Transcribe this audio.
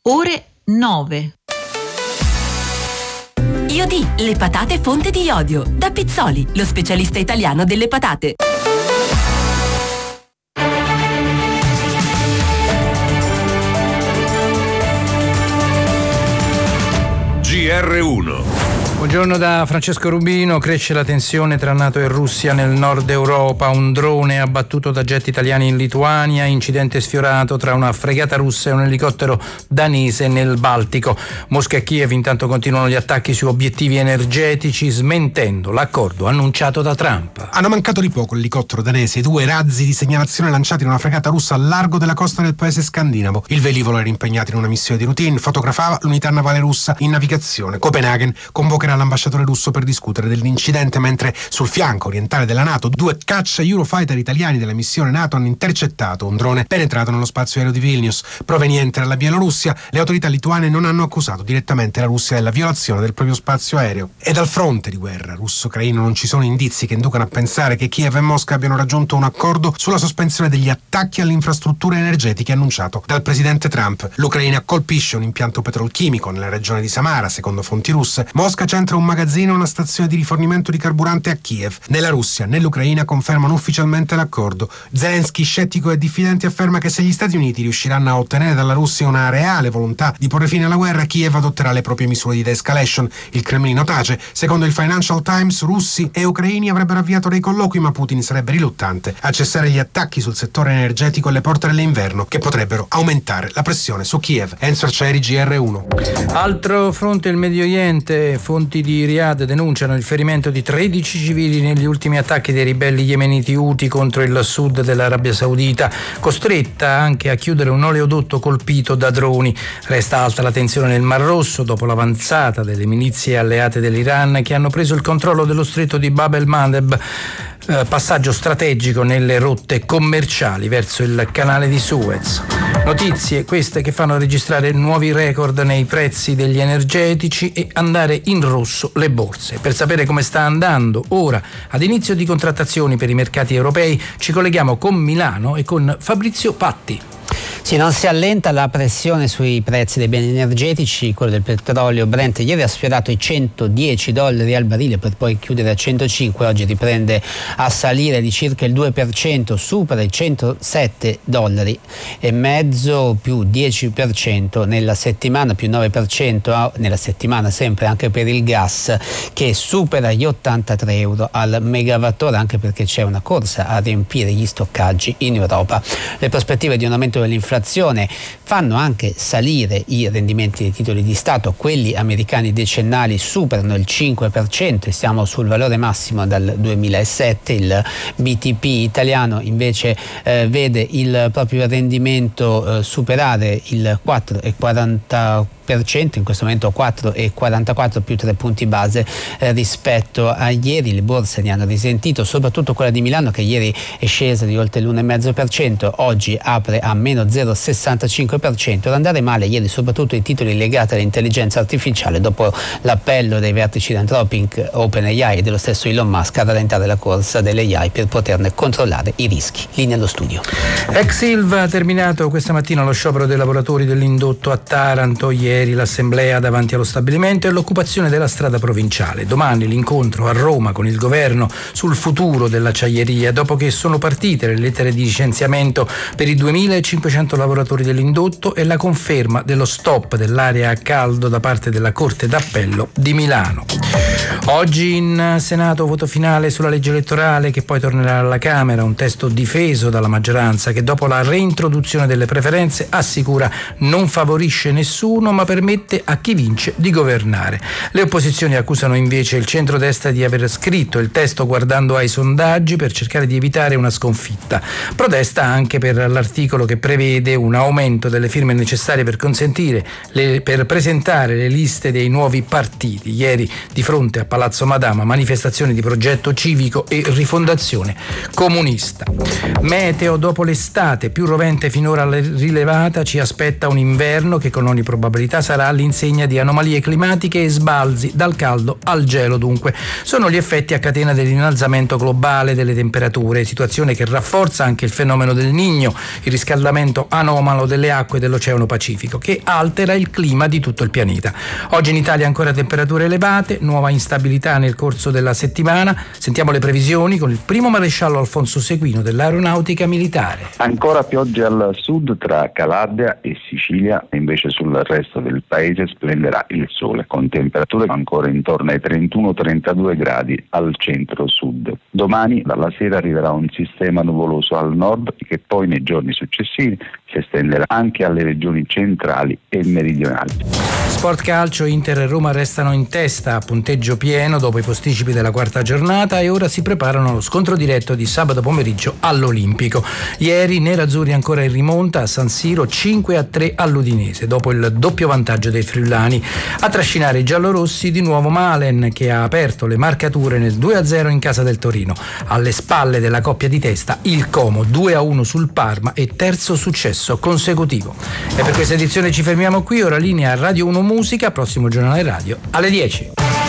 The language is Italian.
ore 9. Iodì, le patate fonte di iodio. Da Pizzoli, lo specialista italiano delle patate. GR1. Buongiorno da Francesco Rubino. Cresce la tensione tra NATO e Russia nel nord Europa. Un drone abbattuto da jet italiani in Lituania, incidente sfiorato tra una fregata russa e un elicottero danese nel Baltico. Mosca e Kiev intanto continuano gli attacchi su obiettivi energetici, smentendo l'accordo annunciato da Trump. Hanno mancato di poco l'elicottero danese e 2 razzi di segnalazione lanciati in una fregata russa al largo della costa del paese scandinavo. Il velivolo era impegnato in una missione di routine, fotografava l'unità navale russa in navigazione. Copenaghen convocherà l'ambasciatore russo per discutere dell'incidente, mentre sul fianco orientale della NATO 2 caccia Eurofighter italiani della missione NATO hanno intercettato un drone penetrato nello spazio aereo di Vilnius proveniente dalla Bielorussia. Le autorità lituane non hanno accusato direttamente la Russia della violazione del proprio spazio aereo. E dal fronte di guerra russo-ucraino non ci sono indizi che inducano a pensare che Kiev e Mosca abbiano raggiunto un accordo sulla sospensione degli attacchi alle infrastrutture energetiche annunciato dal presidente Trump. L'Ucraina colpisce un impianto petrolchimico nella regione di Samara, secondo fonti russe. Mosca centra un magazzino e una stazione di rifornimento di carburante a Kiev. Né la Russia né l'Ucraina confermano ufficialmente l'accordo. Zelensky, scettico e diffidente, afferma che se gli Stati Uniti riusciranno a ottenere dalla Russia una reale volontà di porre fine alla guerra, Kiev adotterà le proprie misure di de-escalation. Il Cremlino tace. Secondo il Financial Times, russi e ucraini avrebbero avviato dei colloqui, ma Putin sarebbe riluttante a cessare gli attacchi sul settore energetico alle porte dell'inverno, che potrebbero aumentare la pressione su Kiev. Enzo Arcieri, GR1. Altro fronte, il Medio Oriente. Fonti di Riyadh denunciano il ferimento di 13 civili negli ultimi attacchi dei ribelli yemeniti Houthi contro il sud dell'Arabia Saudita, costretta anche a chiudere un oleodotto colpito da droni. Resta alta la tensione nel Mar Rosso dopo l'avanzata delle milizie alleate dell'Iran che hanno preso il controllo dello stretto di Bab el-Mandeb, passaggio strategico nelle rotte commerciali verso il canale di Suez. Notizie queste che fanno registrare nuovi record nei prezzi degli energetici e andare in rosso le borse. Per sapere come sta andando ora, ad inizio di contrattazioni per i mercati europei, ci colleghiamo con Milano e con Fabrizio Patti. Sì, non si allenta la pressione sui prezzi dei beni energetici. Quello del petrolio Brent ieri ha sfiorato i $110 al barile per poi chiudere a 105, oggi riprende a salire di circa il 2%, supera i $107,5, più 10% nella settimana, più 9% nella settimana sempre anche per il gas, che supera gli €83 al megawattora, anche perché c'è una corsa a riempire gli stoccaggi in Europa. Le prospettive di un aumento dell'inflazione fanno anche salire i rendimenti dei titoli di Stato. Quelli americani decennali superano il 5% e siamo sul valore massimo dal 2007. Il BTP italiano invece vede il proprio rendimento superare il 4,40%, in questo momento 4,44 più 3 punti base rispetto a ieri. Le borse ne hanno risentito, soprattutto quella di Milano, che ieri è scesa di oltre l'1,5%, oggi apre a meno 0,65%. Ad andare male ieri soprattutto i titoli legati all'intelligenza artificiale, dopo l'appello dei vertici di Anthropic, OpenAI e dello stesso Elon Musk a rallentare la corsa delle AI per poterne controllare i rischi. Linea allo studio. Ex Ilva ha terminato questa mattina lo sciopero dei lavoratori dell'indotto a Taranto. Ieri l'assemblea davanti allo stabilimento e l'occupazione della strada provinciale. Domani l'incontro a Roma con il governo sul futuro dell'acciaieria, dopo che sono partite le lettere di licenziamento per i 2.500 lavoratori dell'indotto e la conferma dello stop dell'area a caldo da parte della Corte d'Appello di Milano. Oggi in Senato voto finale sulla legge elettorale che poi tornerà alla Camera, un testo difeso dalla maggioranza che dopo la reintroduzione delle preferenze assicura non favorisce nessuno ma permette a chi vince di governare. Le opposizioni accusano invece il centrodestra di aver scritto il testo guardando ai sondaggi per cercare di evitare una sconfitta. Protesta anche per l'articolo che prevede un aumento delle firme necessarie per per presentare le liste dei nuovi partiti. Ieri di fronte a Palazzo Madama manifestazioni di progetto civico e rifondazione comunista. Meteo: dopo l'estate più rovente finora rilevata ci aspetta un inverno che con ogni probabilità città sarà all'insegna di anomalie climatiche e sbalzi dal caldo al gelo, dunque. Sono gli effetti a catena dell'innalzamento globale delle temperature, situazione che rafforza anche il fenomeno del Niño, il riscaldamento anomalo delle acque dell'Oceano Pacifico, che altera il clima di tutto il pianeta. Oggi in Italia ancora temperature elevate, nuova instabilità nel corso della settimana. Sentiamo le previsioni con il primo maresciallo Alfonso Seguino dell'Aeronautica Militare. Ancora piogge al sud tra Calabria e Sicilia, e invece sul resto del paese splenderà il sole, con temperature ancora intorno ai 31-32 gradi al centro-sud. Domani dalla sera arriverà un sistema nuvoloso al nord che poi nei giorni successivi si estenderà anche alle regioni centrali e meridionali. Sport calcio, Inter e Roma restano in testa a punteggio pieno dopo i posticipi della quarta giornata e ora si preparano allo scontro diretto di sabato pomeriggio all'Olimpico. Ieri nerazzurri ancora in rimonta a San Siro 5-3 all'Udinese dopo il doppio vantaggio dei friulani. A trascinare i giallorossi di nuovo Malen, che ha aperto le marcature nel 2-0 in casa del Torino. Alle spalle della coppia di testa il Como 2-1 sul Parma e terzo successo consecutivo. E per questa edizione ci fermiamo qui, ora linea Radio 1 Musica, prossimo giornale radio alle 10.